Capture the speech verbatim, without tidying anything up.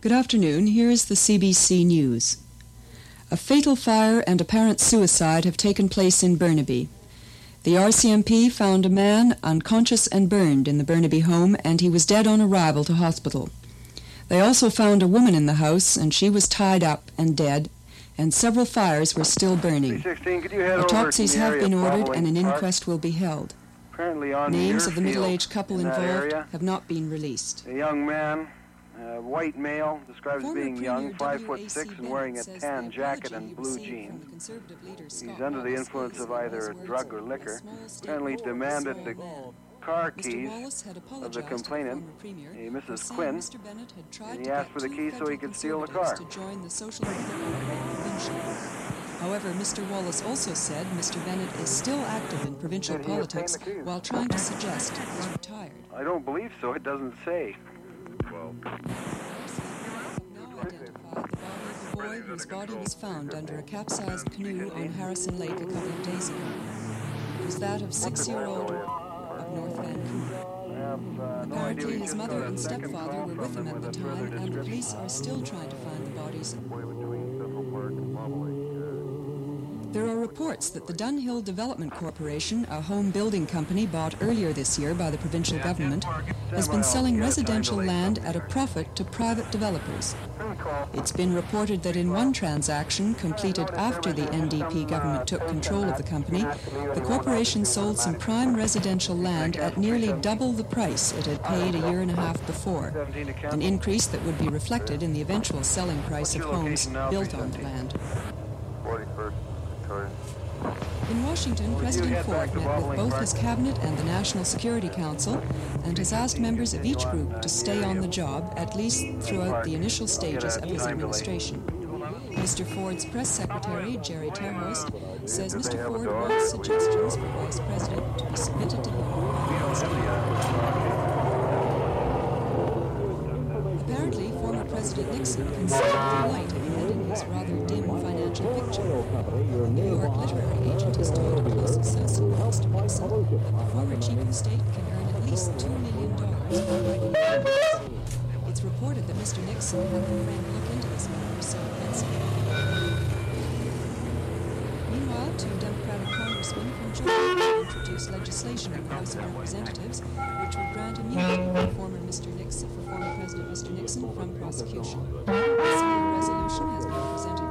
Good afternoon. Here is the C B C News. A fatal fire and apparent suicide have taken place in Burnaby. The R C M P found a man unconscious and burned in the Burnaby home, and he was dead on arrival to hospital. They also found a woman in the house, and she was tied up and dead, and several fires were still burning. Autopsies have been ordered, and an inquest will be held. Names of the middle-aged couple involved have not been released. A young man, a white male, described as being young, five foot six, and wearing a tan jacket and blue jeans. He's under the influence of either a drug or liquor. Apparently demanded the car keys of the complainant, a Missus Quinn, and he asked for the keys so he could steal the car. However, Mister Wallace also said Mister Bennett is still active in provincial politics while trying to suggest he is retired. I don't believe so. It doesn't say. Well. Now identified the body of a boy whose body was found under a capsized canoe on Harrison Lake a couple of days ago. It was that of six-year-old of North Vancouver. Apparently, his mother and stepfather were with him at the time, and the police are still trying to find the bodies. There are reports that the Dunhill Development Corporation, a home building company bought earlier this year by the provincial government, has been selling residential land at a profit to private developers. It's been reported that in one transaction, completed after the N D P government took control of the company, the corporation sold some prime residential land at nearly double the price it had paid a year and a half before, an increase that would be reflected in the eventual selling price of homes built on the land. In Washington, President Ford met with both his cabinet and the National Security Council and has asked members of each group to stay on the job, at least throughout the initial stages of his administration. Mister Ford's press secretary, Jerry Terhorst, says Mister Ford wants suggestions for Vice President to be submitted to him. Apparently, former President Nixon considered the light ahead in his rather dim financial picture. A New York literary agent has told a close associate of Mister Nixon that the former chief of state can earn at least two million dollars by writing novels. It's reported that Mister Nixon had a friend look into this matter so offensively. Meanwhile, two Democratic congressmen from Georgia introduced legislation in the House of Representatives which would grant immunity for former Mister Nixon, for former President Mister Nixon from prosecution. A similar resolution has been presented